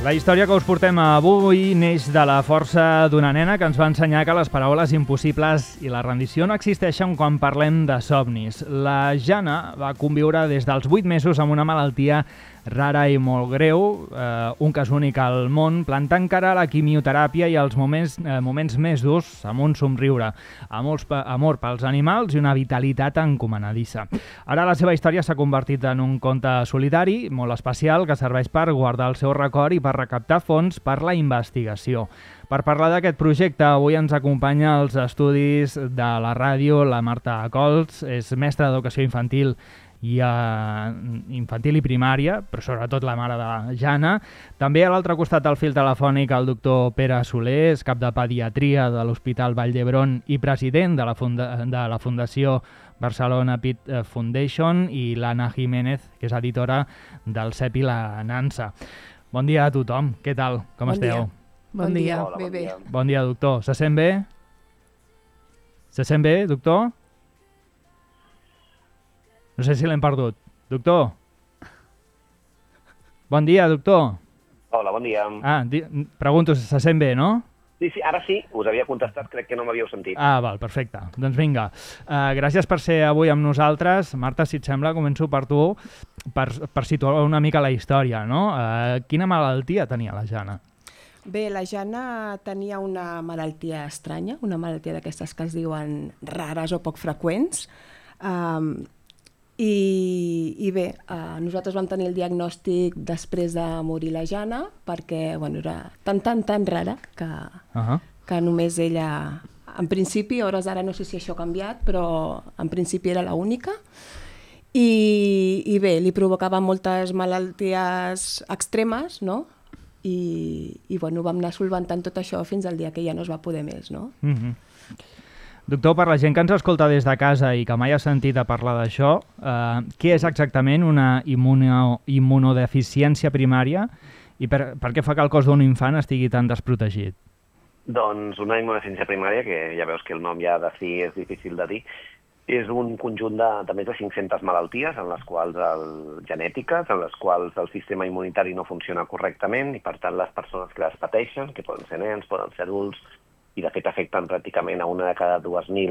La història que us portem avui neix de la força d'una nena que ens va ensenyar que les paraules impossibles i la rendició no existeixen quan parlem de somnis. La Jana va conviure des dels 8 mesos amb una malaltia rara i molt greu, un cas únic al món, plantant cara a la quimioteràpia i als moments més durs amb un somriure, amor pels animals i una vitalitat encomanadissa. Ara la seva història s'ha convertit en un conte solidari, molt especial, que serveix per guardar el seu record i per recaptar fons per la investigació. Per parlar d'aquest projecte, avui ens acompanya als estudis de la ràdio la Marta Cols, és mestra d'educació infantil i primària, però sobretot la mare de la Jana. També a l'altre costat del fil telefònic el doctor Pere Soler, és cap de pediatria de l'Hospital Vall d'Hebron i president de la Fundació Barcelona Pit Foundation, i l'Anna Jiménez, que és editora del CEP i la Nansa. Bon dia a tothom, què tal? Com esteu? Bon dia. Hola, bon dia. Bon dia, doctor. Se sent bé? Se sent bé, doctor? No sé si l'hem perdut. Doctor? Bon dia, doctor. Hola, bon dia. Pregunto, se sent bé, no? Sí, ara sí, us havia contestat, crec que no m'havíeu sentit. Val, perfecte. Doncs vinga. Gràcies per ser avui amb nosaltres. Marta, si et sembla, començo per tu, per situar una mica la història, no? Quina malaltia tenia la Jana? Bé, la Jana tenia una malaltia estranya, una malaltia d'aquestes que es diuen rares o poc freqüents. I bé, nosaltres vam tenir el diagnòstic després de morir la Jana, perquè era tan rara que només ella, en principi, a hores d'ara no sé si això ha canviat, però en principi era l'única. I bé, li provocava moltes malalties extremes, no? I vam anar solventant tot això fins al dia que ja no es va poder més, no? Doctor, per la gent que ens escolta des de casa i que mai ha sentit a parlar d'això, què és exactament una immunodeficiència primària i per què fa que el cos d'un infant estigui tan desprotegit? Doncs una immunodeficiència primària, que ja veus que el nom ja de si és difícil de dir, és un conjunt de més de 500 malalties en les quals genètiques, en les quals el sistema immunitari no funciona correctament i, per tant, les persones que les pateixen, que poden ser nens, poden ser adults, i de fet afecten pràcticament a una de cada 2.000